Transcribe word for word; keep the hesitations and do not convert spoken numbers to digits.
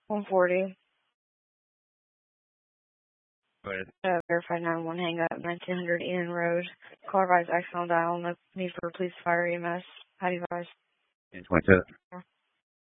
one forty. Go ahead. Uh, verified nine one, hang up, nineteen hundred Eden Road. Call advised, action on dial, no need for police, fire, E M S. How do you advise? ten twenty-seven.